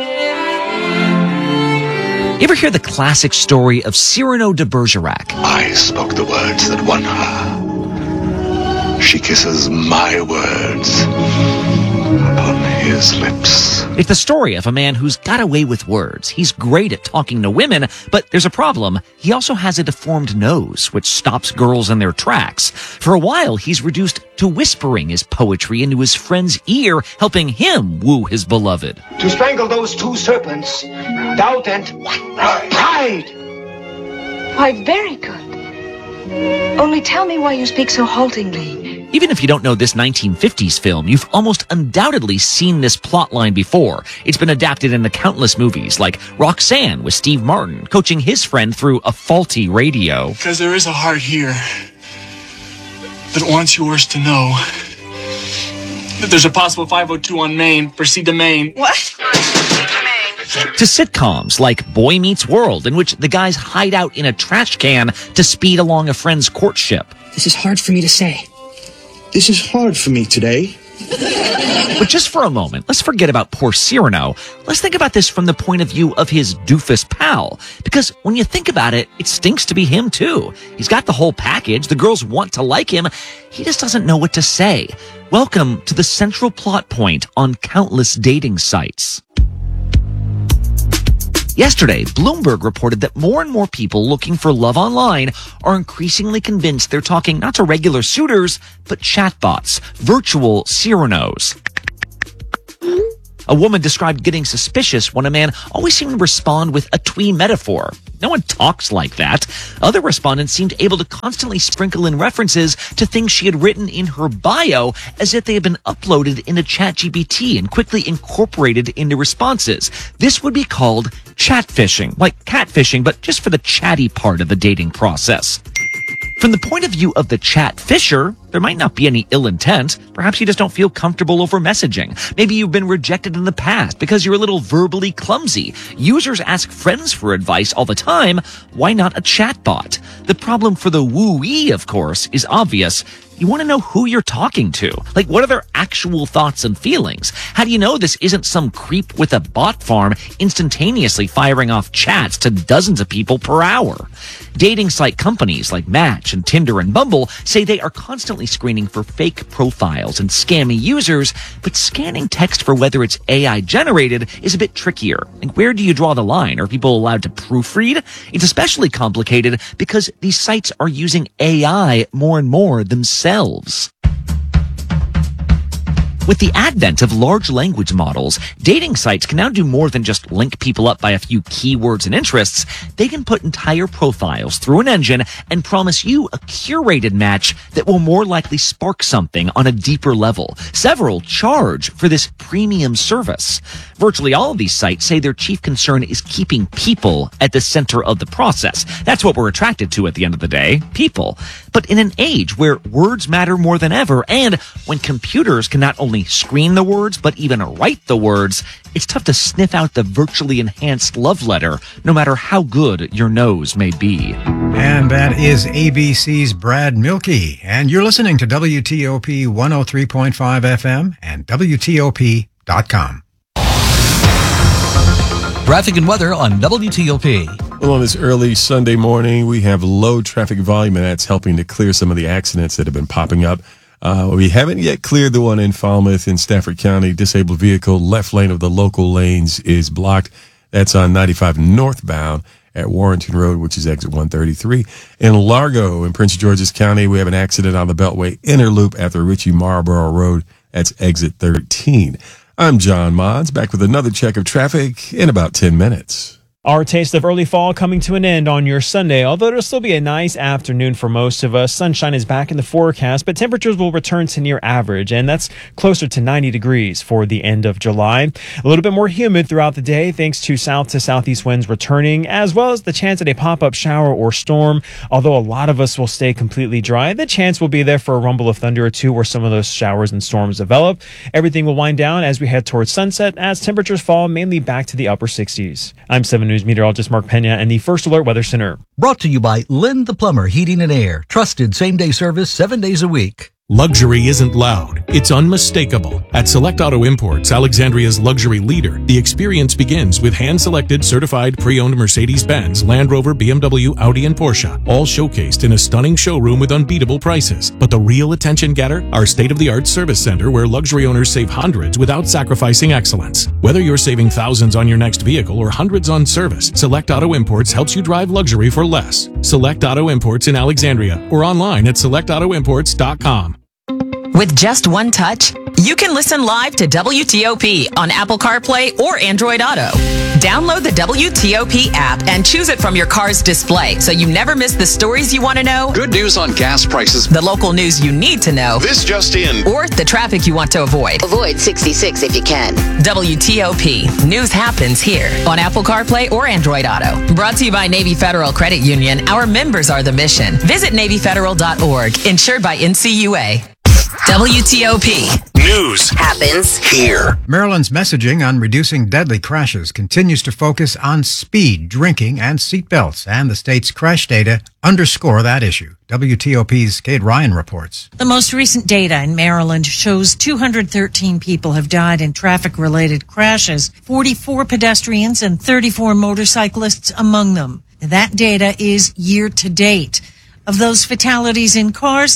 ever hear the classic story of Cyrano de Bergerac? I spoke the words that won her. She kisses my words upon his lips. It's the story of a man who's got away with words. He's great at talking to women, but there's a problem. He also has a deformed nose, which stops girls in their tracks. For a while, he's reduced to whispering his poetry into his friend's ear, helping him woo his beloved. To strangle those 2 serpents, doubt and pride. Why, very good. Only tell me why you speak so haltingly. Even if you don't know this 1950s film, you've almost undoubtedly seen this plotline before. It's been adapted into countless movies, like Roxanne with Steve Martin, coaching his friend through a faulty radio. Because there is a heart here, that wants yours to know that there's a possible 502 on Main. Proceed to Main. What? To sitcoms like Boy Meets World, in which the guys hide out in a trash can to speed along a friend's courtship. This is hard for me to say. This is hard for me today. But just for a moment, let's forget about poor Cyrano. Let's think about this from the point of view of his doofus pal. Because when you think about it, it stinks to be him too. He's got the whole package. The girls want to like him. He just doesn't know what to say. Welcome to the central plot point on countless dating sites. Yesterday, Bloomberg reported that more and more people looking for love online are increasingly convinced they're talking not to regular suitors, but chatbots, virtual Cyranos. A woman described getting suspicious when a man always seemed to respond with a twee metaphor. No one talks like that. Other respondents seemed able to constantly sprinkle in references to things she had written in her bio as if they had been uploaded into ChatGPT and quickly incorporated into responses. This would be called chatfishing, like catfishing, but just for the chatty part of the dating process. From the point of view of the chat fisher, there might not be any ill intent. Perhaps you just don't feel comfortable over messaging. Maybe you've been rejected in the past because you're a little verbally clumsy. Users ask friends for advice all the time. Why not a chatbot? The problem for the woo-ee, of course, is obvious. You want to know who you're talking to. Like, what are their actual thoughts and feelings? How do you know this isn't some creep with a bot farm instantaneously firing off chats to dozens of people per hour? Dating site companies like Match and Tinder and Bumble say they are constantly screening for fake profiles and scammy users, but scanning text for whether it's AI generated is a bit trickier. Like, where do you draw the line? Are people allowed to proofread? It's especially complicated because these sites are using AI more and more themselves. With the advent of large language models, dating sites can now do more than just link people up by a few keywords and interests. They can put entire profiles through an engine and promise you a curated match that will more likely spark something on a deeper level. Several charge for this premium service. Virtually all of these sites say their chief concern is keeping people at the center of the process. That's what we're attracted to at the end of the day, people. But in an age where words matter more than ever, and when computers can not only screen the words, but even write the words, it's tough to sniff out the virtually enhanced love letter, no matter how good your nose may be. And that is ABC's Brad Milkey. And you're listening to WTOP 103.5 FM and WTOP.com. Traffic and weather on WTOP. Well, on this early Sunday morning, we have low traffic volume, and that's helping to clear some of the accidents that have been popping up. We haven't yet cleared the one in Falmouth in Stafford County. Disabled vehicle, left lane of the local lanes is blocked. That's on 95 northbound at Warrenton Road, which is exit 133. In Largo in Prince George's County, we have an accident on the Beltway inner loop at the Ritchie Marlboro Road. That's exit 13. I'm John Mons, back with another check of traffic in about 10 minutes. Our taste of early fall coming to an end on your Sunday, although it'll still be a nice afternoon for most of us. Sunshine is back in the forecast, but temperatures will return to near average, and that's closer to 90 degrees for the end of July. A little bit more humid throughout the day thanks to south to southeast winds returning, as well as the chance at a pop-up shower or storm. Although a lot of us will stay completely dry, the chance will be there for a rumble of thunder or two where some of those showers and storms develop. Everything will wind down as we head towards sunset as temperatures fall mainly back to the upper 60s. I'm 7 News meteorologist Mark Pena and the First Alert Weather Center. Brought to you by Lynn the Plumber Heating and Air. Trusted same-day service 7 days a week. Luxury isn't loud, it's unmistakable. At Select Auto Imports, Alexandria's luxury leader, the experience begins with hand-selected, certified, pre-owned Mercedes-Benz, Land Rover, BMW, Audi, and Porsche, all showcased in a stunning showroom with unbeatable prices. But the real attention getter? Our state-of-the-art service center where luxury owners save hundreds without sacrificing excellence. Whether you're saving thousands on your next vehicle or hundreds on service, Select Auto Imports helps you drive luxury for less. Select Auto Imports in Alexandria or online at selectautoimports.com. With just one touch, you can listen live to WTOP on Apple CarPlay or Android Auto. Download the WTOP app and choose it from your car's display so you never miss the stories you want to know, Good news on gas prices. the local news you need to know, This just in. or the traffic you want to avoid. Avoid 66 if you can. WTOP. News happens here on Apple CarPlay or Android Auto. Brought to you by Navy Federal Credit Union. Our members are the mission. Visit NavyFederal.org. Insured by NCUA. WTOP. News Happens here. Maryland's messaging on reducing deadly crashes continues to focus on speed, drinking, and seatbelts, and the state's crash data underscore that issue. WTOP's Kate Ryan reports. The most recent data in Maryland shows 213 people have died in traffic-related crashes, 44 pedestrians and 34 motorcyclists among them. That data is year-to-date. Of those fatalities in cars,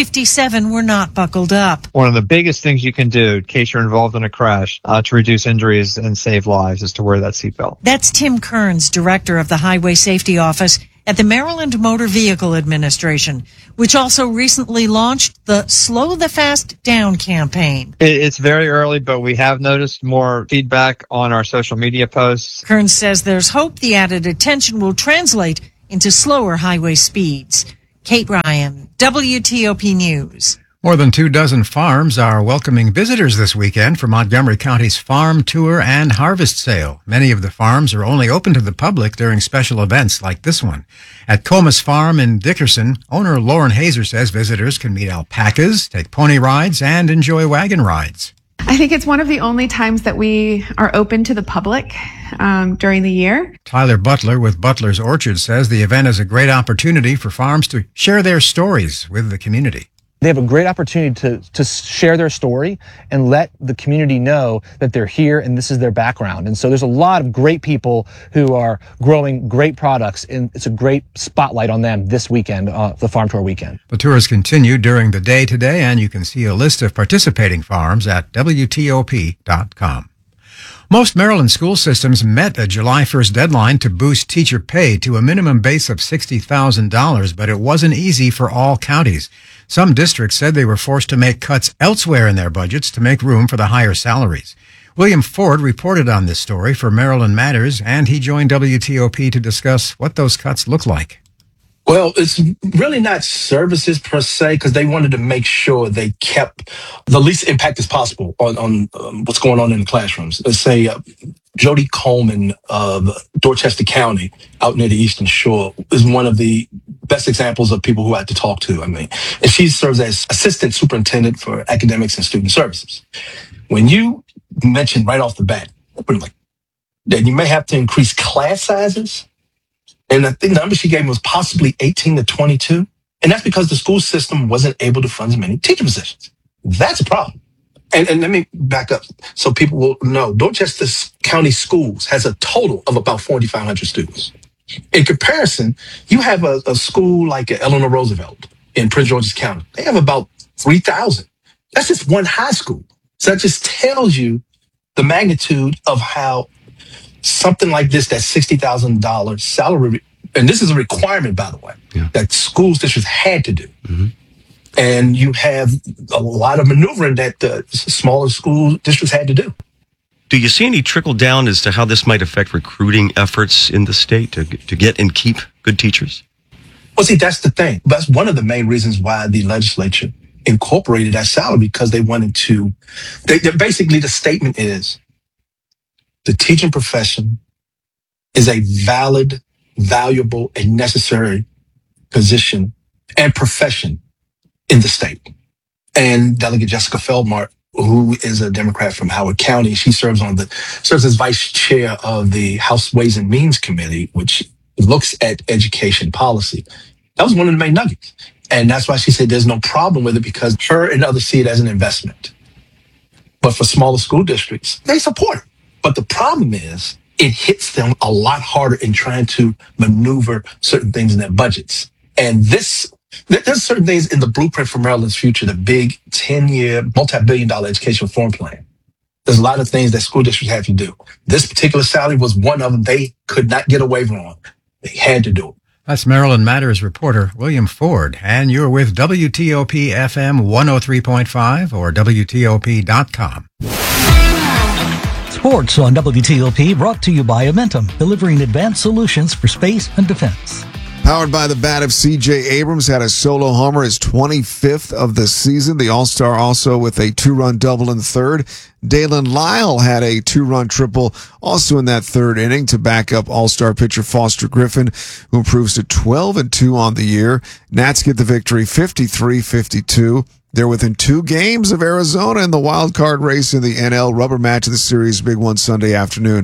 57 were not buckled up. One of the biggest things you can do in case you're involved in a crash to reduce injuries and save lives is to wear that seatbelt. That's Tim Kearns, director of the Highway Safety Office at the Maryland Motor Vehicle Administration, which also recently launched the Slow the Fast Down campaign. It's very early, but we have noticed more feedback on our social media posts. Kearns says there's hope the added attention will translate into slower highway speeds. Kate Ryan, WTOP News. More than 24 farms are welcoming visitors this weekend for Montgomery County's Farm Tour and Harvest Sale. Many of the farms are only open to the public during special events like this one. At Comus Farm in Dickerson, owner Lauren Hazer says visitors can meet alpacas, take pony rides, and enjoy wagon rides. I think it's one of the only times that we are open to the public during the year. Tyler Butler with Butler's Orchard says the event is a great opportunity for farms to share their stories with the community. They have a great opportunity to share their story and let the community know that they're here and this is their background. And so there's a lot of great people who are growing great products, and it's a great spotlight on them this weekend, the Farm Tour weekend. The tours continue during the day today, and you can see a list of participating farms at WTOP.com. Most Maryland school systems met a July 1st deadline to boost teacher pay to a minimum base of $60,000, but it wasn't easy for all counties. Some districts said they were forced to make cuts elsewhere in their budgets to make room for the higher salaries. William Ford reported on this story for Maryland Matters, and he joined WTOP to discuss what those cuts look like. Well, it's really not services per se, because they wanted to make sure they kept the least impact as possible on what's going on in the classrooms. Let's say Jody Coleman of Dorchester County out near the Eastern Shore is one of the best examples of people who I had to talk to. And she serves as assistant superintendent for academics and student services. When you mentioned right off the bat, like, that you may have to increase class sizes, and I think the number she gave me was possibly 18 to 22. And that's because the school system wasn't able to fund as many teacher positions. That's a problem. And let me back up so people will know. Dorchester County Schools has a total of about 4,500 students. In comparison, you have a school like Eleanor Roosevelt in Prince George's County. They have about 3,000. That's just one high school. So that just tells you the magnitude of how something like this, that $60,000 salary, and this is a requirement, by the way, that schools districts had to do. Mm-hmm. And you have a lot of maneuvering that the smaller school districts had to do. Do you see any trickle down as to how this might affect recruiting efforts in the state to get and keep good teachers? Well, see, that's the thing. That's one of the main reasons why the legislature incorporated that salary, because they wanted to, basically the statement is, the teaching profession is a valid, valuable, and necessary position and profession in the state. And Delegate Jessica Feldmart, who is a Democrat from Howard County, she serves as vice chair of the House Ways and Means Committee, which looks at education policy. That was one of the main nuggets. And that's why she said there's no problem with it, because her and others see it as an investment. But for smaller school districts, they support it. But the problem is it hits them a lot harder in trying to maneuver certain things in their budgets. And there's certain things in the blueprint for Maryland's future, the big 10-year, multi-billion-dollar education reform plan. There's a lot of things that school districts have to do. This particular salary was one of them they could not get away from. They had to do it. That's Maryland Matters reporter William Ford, and you're with WTOP FM 103.5 or WTOP.com. Sports on WTOP brought to you by Amentum, delivering advanced solutions for space and defense. Powered by the bat of C.J. Abrams, had a solo homer, his 25th of the season. The All-Star also with a 2-run double in the third. Dalen Lyle had a 2-run triple also in that third inning to back up All-Star pitcher Foster Griffin, who improves to 12-2 on the year. Nats get the victory 53-52. They're within 2 games of Arizona in the wild card race in the NL. Rubber match of the series, big one Sunday afternoon,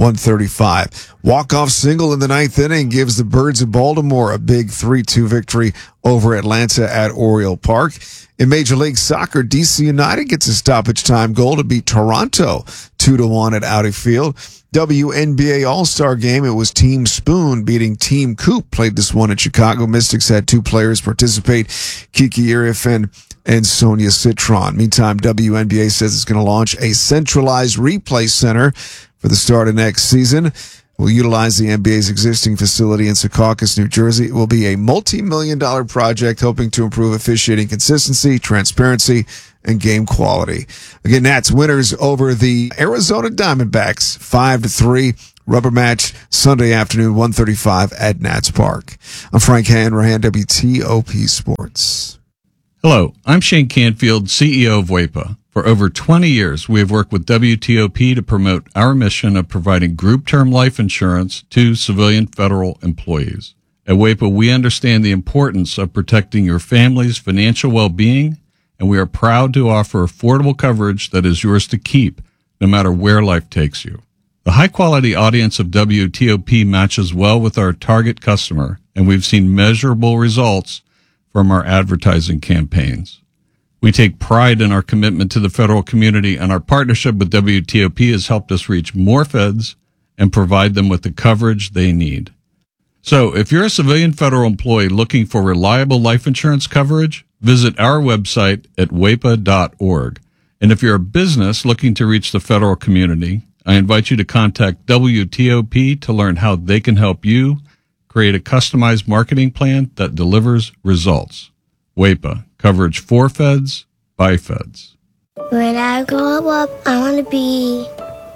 1:35. Walk-off single in the 9th inning gives the Birds of Baltimore a big 3-2 victory over Atlanta at Oriole Park. In Major League Soccer, DC United gets a stoppage time goal to beat Toronto 2-1 at Audi Field. WNBA All-Star Game, it was Team Spoon beating Team Coop. Played this one in Chicago. Mystics had 2 players participate, Kiki Irifen and Sonia Citron. Meantime, WNBA says it's going to launch a centralized replay center for the start of next season. Will utilize the NBA's existing facility in Secaucus, New Jersey. It will be a multi-million-dollar project hoping to improve officiating consistency, transparency, and game quality. Again, Nats winners over the Arizona Diamondbacks 5-3. Rubber match Sunday afternoon, 1:35 at Nats Park. I'm Frank Hanrahan, WTOP Sports. Hello, I'm Shane Canfield, CEO of WEPA. For over 20 years, we have worked with WTOP to promote our mission of providing group term life insurance to civilian federal employees. At WEPA, we understand the importance of protecting your family's financial well-being, and we are proud to offer affordable coverage that is yours to keep, no matter where life takes you. The high-quality audience of WTOP matches well with our target customer, and we've seen measurable results from our advertising campaigns. We take pride in our commitment to the federal community, and our partnership with WTOP has helped us reach more feds and provide them with the coverage they need. So if you're a civilian federal employee looking for reliable life insurance coverage, visit our website at wepa.org. And if you're a business looking to reach the federal community, I invite you to contact WTOP to learn how they can help you create a customized marketing plan that delivers results. WEPA, coverage for feds, by feds. When I grow up, I want to be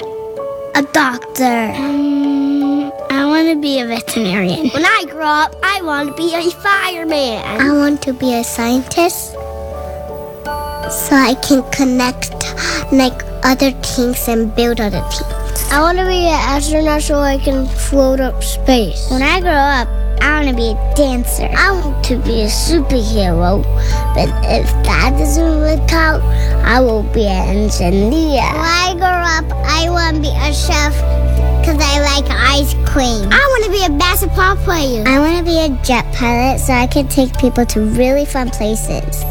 a doctor. I want to be a veterinarian. When I grow up, I want to be a fireman. I want to be a scientist so I can connect like other things and build other things. I want to be an astronaut so I can float up space. When I grow up, I want to be a dancer. I want to be a superhero. But if that doesn't work out, I will be an engineer. When I grow up, I want to be a chef because I like ice cream. I want to be a basketball player. I want to be a jet pilot so I can take people to really fun places.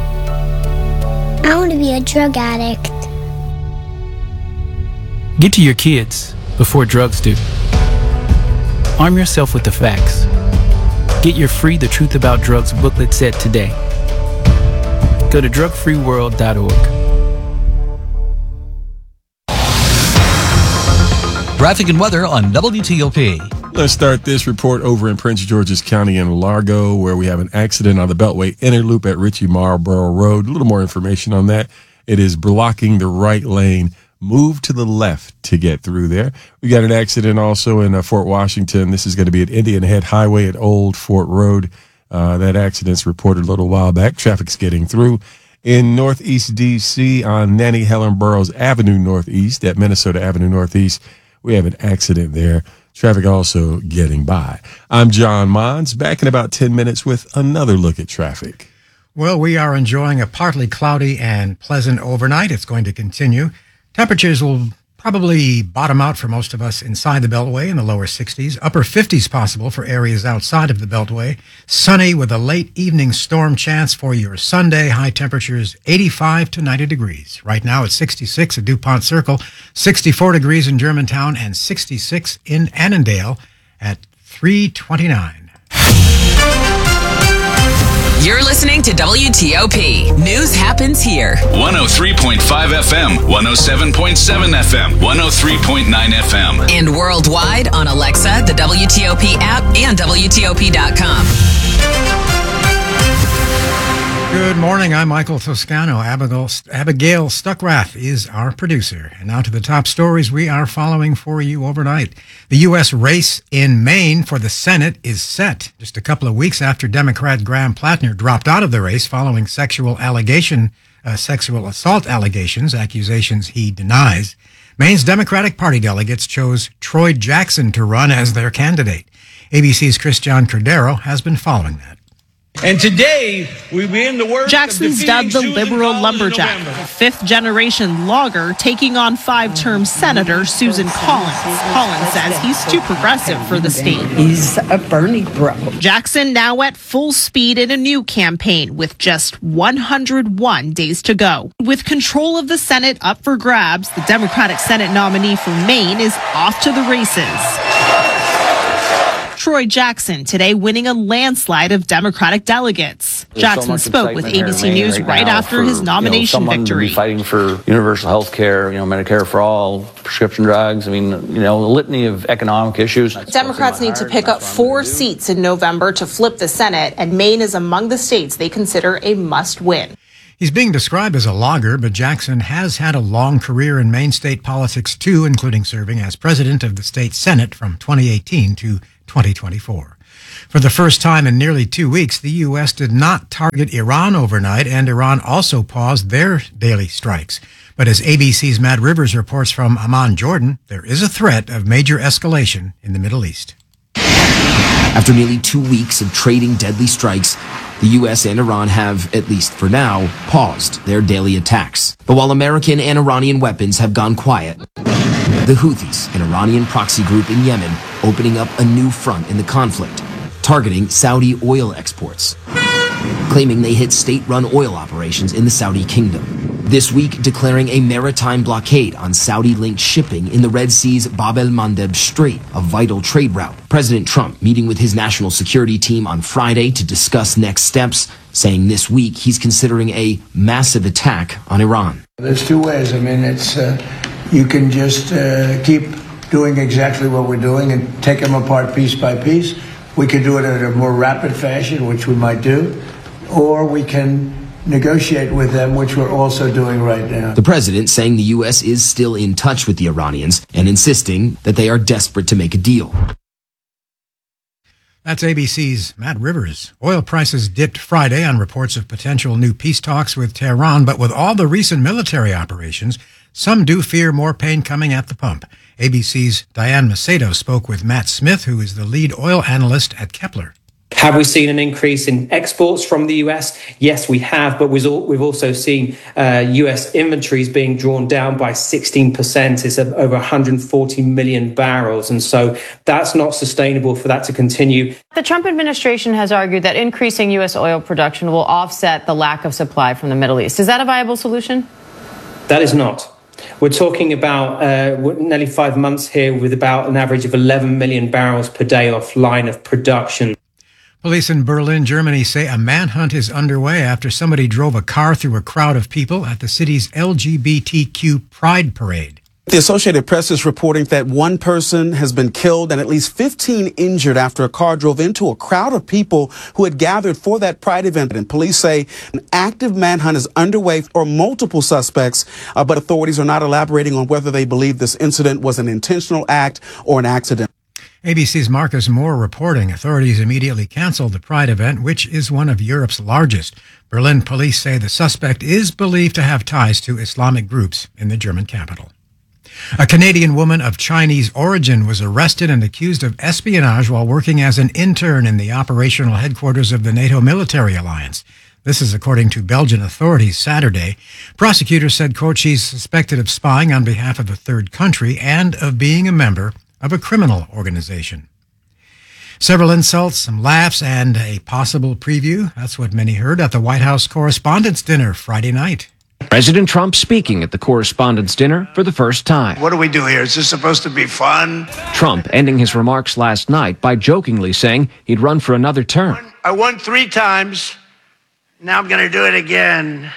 I want to be a drug addict. Get to your kids before drugs do. Arm yourself with the facts. Get your free The Truth About Drugs booklet set today. Go to drugfreeworld.org. Traffic and weather on WTOP. Let's start this report over in Prince George's County in Largo, where we have an accident on the Beltway Inner Loop at Ritchie Marlboro Road. A little more information on that. It is blocking the right lane. Move to the left to get through there. We got an accident also in Fort Washington. This is going to be at Indian Head Highway at Old Fort Road. That accident's reported a little while back. Traffic's getting through. In Northeast D.C. on Nannie Helen Burroughs Avenue Northeast at Minnesota Avenue Northeast, we have an accident there. Traffic also getting by. I'm John Mons, back in about 10 minutes with another look at traffic. Well, we are enjoying a partly cloudy and pleasant overnight. It's going to continue. Temperatures will probably bottom out for most of us inside the Beltway in the lower 60s. Upper 50s possible for areas outside of the Beltway. Sunny with a late evening storm chance for your Sunday. High temperatures 85 to 90 degrees. Right now it's 66 at DuPont Circle, 64 degrees in Germantown, and 66 in Annandale at 3:29. You're listening to to WTOP. News happens here. 103.5 FM, 107.7 FM, 103.9 FM. And worldwide on Alexa, the WTOP app, and WTOP.com. Good morning. I'm Michael Toscano. Abigail Stuckrath is our producer. And now to the top stories we are following for you overnight. The U.S. race in Maine for the Senate is set just a couple of weeks after Democrat Graham Plattner dropped out of the race following sexual assault accusations he denies. Maine's Democratic Party delegates chose Troy Jackson to run as their candidate. ABC's Christian Cordero has been following that. And today, we begin the work Jackson's dubbed the liberal lumberjack, a fifth-generation logger taking on five-term Senator Susan Collins. Collins says he's too progressive for the state. He's a Bernie bro. Jackson now at full speed in a new campaign with just 101 days to go. With control of the Senate up for grabs, the Democratic Senate nominee for Maine is off to the races. Troy Jackson today winning a landslide of Democratic delegates. Jackson spoke with ABC News right after his nomination victory. Fighting for universal health care, Medicare for all, prescription drugs, a litany of economic issues. Democrats need to pick up 4 seats in November to flip the Senate, and Maine is among the states they consider a must-win. He's being described as a logger, but Jackson has had a long career in Maine state politics too, including serving as president of the state Senate from 2018 to 2024. For the first time in nearly 2 weeks, the U.S. did not target Iran overnight, and Iran also paused their daily strikes. But as ABC's Matt Rivers reports from Amman, Jordan, there is a threat of major escalation in the Middle East. After nearly 2 weeks of trading deadly strikes, the U.S. and Iran have, at least for now, paused their daily attacks. But while American and Iranian weapons have gone quiet, the Houthis, an Iranian proxy group in Yemen, opening up a new front in the conflict, targeting Saudi oil exports, claiming they hit state-run oil operations in the Saudi kingdom. This week, declaring a maritime blockade on Saudi-linked shipping in the Red Sea's Bab el-Mandeb Strait, a vital trade route. President Trump meeting with his national security team on Friday to discuss next steps, saying this week he's considering a massive attack on Iran. There's 2 ways. It's you can just keep doing exactly what we're doing and take them apart piece by piece. We can do it in a more rapid fashion, which we might do, or we can negotiate with them, which we're also doing right now. The president saying the U.S. is still in touch with the Iranians and insisting that they are desperate to make a deal. That's ABC's Matt Rivers. Oil prices dipped Friday on reports of potential new peace talks with Tehran, but with all the recent military operations, some do fear more pain coming at the pump. ABC's Diane Macedo spoke with Matt Smith, who is the lead oil analyst at Kepler. Have we seen an increase in exports from the US? Yes, we have, but we've also seen US inventories being drawn down by 16%. It's over 140 million barrels. And so that's not sustainable for that to continue. The Trump administration has argued that increasing US oil production will offset the lack of supply from the Middle East. Is that a viable solution? That is not. We're talking about nearly 5 months here with about an average of 11 million barrels per day offline of production. Police in Berlin, Germany say a manhunt is underway after somebody drove a car through a crowd of people at the city's LGBTQ Pride Parade. The Associated Press is reporting that 1 person has been killed and at least 15 injured after a car drove into a crowd of people who had gathered for that Pride event. And police say an active manhunt is underway for multiple suspects, but authorities are not elaborating on whether they believe this incident was an intentional act or an accident. ABC's Marcus Moore reporting authorities immediately canceled the Pride event, which is one of Europe's largest. Berlin police say the suspect is believed to have ties to Islamic groups in the German capital. A Canadian woman of Chinese origin was arrested and accused of espionage while working as an intern in the operational headquarters of the NATO military alliance. This is according to Belgian authorities Saturday. Prosecutors said, quote, she's suspected of spying on behalf of a third country and of being a member of a criminal organization. Several insults, some laughs, and a possible preview. That's what many heard at the White House Correspondents' Dinner Friday night. President Trump speaking at the Correspondents' Dinner for the first time. What do we do here? Is this supposed to be fun? Trump ending his remarks last night by jokingly saying he'd run for another term. I won 3 times. Now I'm going to do it again.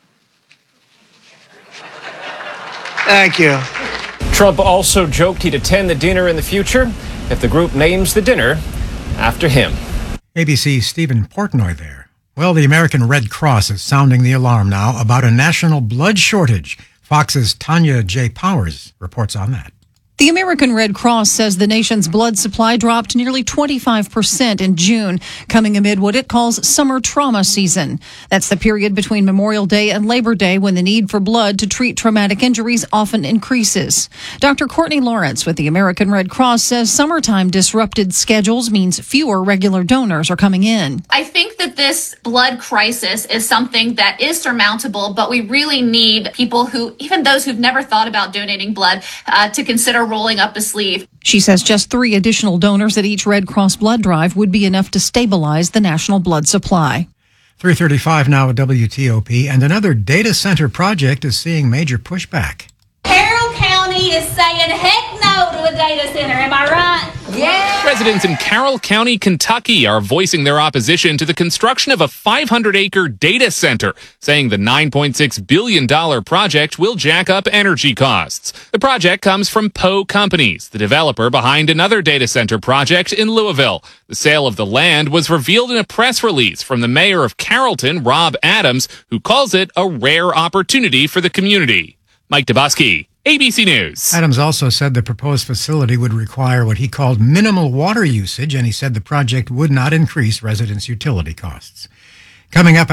Thank you. Trump also joked he'd attend the dinner in the future if the group names the dinner after him. ABC's Stephen Portnoy there. Well, the American Red Cross is sounding the alarm now about a national blood shortage. Fox's Tanya J. Powers reports on that. The American Red Cross says the nation's blood supply dropped nearly 25% in June, coming amid what it calls summer trauma season. That's the period between Memorial Day and Labor Day when the need for blood to treat traumatic injuries often increases. Dr. Courtney Lawrence with the American Red Cross says summertime disrupted schedules means fewer regular donors are coming in. I think that this blood crisis is something that is surmountable, but we really need people who, even those who've never thought about donating blood, to consider rolling up a sleeve. She says just 3 additional donors at each Red Cross blood drive would be enough to stabilize the national blood supply. 3:35 now at WTOP, and another data center project is seeing major pushback. Carroll County is saying heck no to a data center, am I right? Yeah. Residents in Carroll County, Kentucky are voicing their opposition to the construction of a 500-acre data center, saying the $9.6 billion project will jack up energy costs. The project comes from Poe Companies, the developer behind another data center project in Louisville. The sale of the land was revealed in a press release from the mayor of Carrollton, Rob Adams, who calls it a rare opportunity for the community. Mike Dubosky, ABC News. Adams also said the proposed facility would require what he called minimal water usage, and he said the project would not increase residents' utility costs. Coming up